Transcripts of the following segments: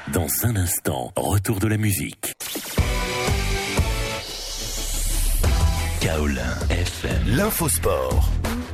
Dans un instant, retour de la musique. Kaolin FM, l'infosport.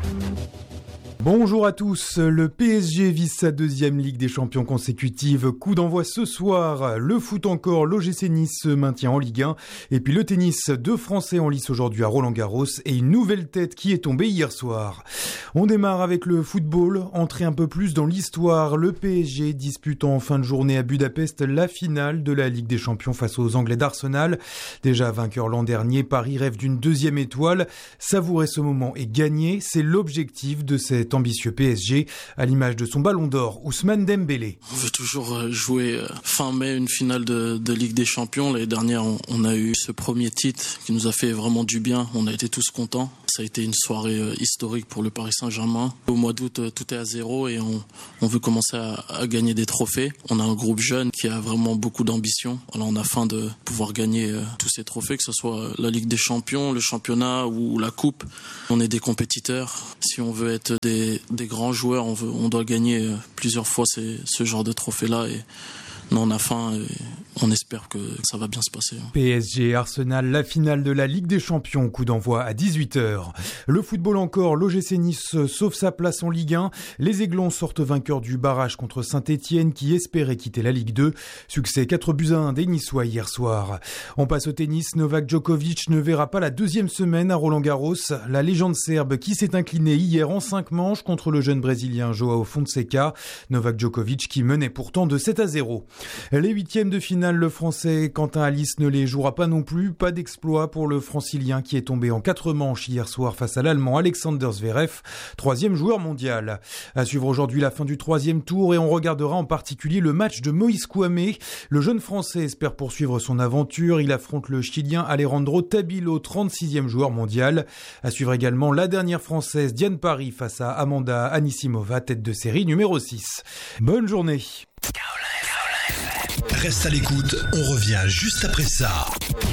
Bonjour à tous, le PSG vise sa deuxième Ligue des Champions consécutive. Coup d'envoi ce soir, le foot encore, l'OGC Nice se maintient en Ligue 1. Et puis le tennis, 2 Français en lice aujourd'hui à Roland-Garros et une nouvelle tête qui est tombée hier soir. On démarre avec le football, entrer un peu plus dans l'histoire. Le PSG dispute en fin de journée à Budapest la finale de la Ligue des Champions face aux Anglais d'Arsenal. Déjà vainqueur l'an dernier, Paris rêve d'une deuxième étoile. Savourer ce moment et gagner, c'est l'objectif de cet ambitieux PSG, à l'image de son ballon d'or, Ousmane Dembélé. On veut toujours jouer fin mai une finale de Ligue des Champions. L'année dernière, on a eu ce premier titre qui nous a fait vraiment du bien. On a été tous contents. Ça a été une soirée historique pour le Paris Saint-Germain. Au mois d'août, tout est à zéro et on veut commencer à gagner des trophées. On a un groupe jeune qui a vraiment beaucoup d'ambition. Alors on a faim de pouvoir gagner tous ces trophées, que ce soit la Ligue des Champions, le championnat ou la Coupe. On est des compétiteurs. Si on veut être des grands joueurs, on doit gagner plusieurs fois ce genre de trophée-là. Et nous, on a faim et on espère que ça va bien se passer. PSG Arsenal, la finale de la Ligue des Champions, coup d'envoi à 18h. Le football encore, l'OGC Nice sauve sa place en Ligue 1. Les Aiglons sortent vainqueurs du barrage contre Saint-Etienne qui espérait quitter la Ligue 2. Succès 4-1 des Niçois hier soir. On passe au tennis, Novak Djokovic ne verra pas la deuxième semaine à Roland-Garros. La légende serbe qui s'est inclinée hier en 5 manches contre le jeune Brésilien Joao Fonseca. Novak Djokovic qui menait pourtant de 7-0. Les huitièmes de finale, le Français Quentin Alice ne les jouera pas non plus. Pas d'exploit pour le Francilien qui est tombé en 4 manches hier soir face à l'Allemand Alexander Zverev, 3e joueur mondial. À suivre aujourd'hui la fin du 3e tour et on regardera en particulier le match de Moïse Kouamé. Le jeune Français espère poursuivre son aventure. Il affronte le Chilien Alejandro Tabilo, 36e joueur mondial. À suivre également la dernière Française Diane Parry face à Amanda Anisimova, tête de série numéro 6. Bonne journée. Reste à l'écoute, on revient juste après ça.